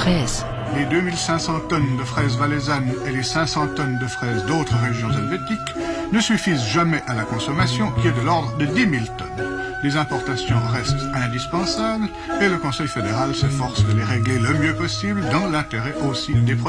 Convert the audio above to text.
fraises. Les 2500 tonnes de fraises valaisannes et les 500 tonnes de fraises d'autres régions helvétiques ne suffisent jamais à la consommation qui est de l'ordre de 10 000 tonnes. Les importations restent indispensables et le Conseil fédéral s'efforce de les régler le mieux possible dans l'intérêt aussi des producteurs.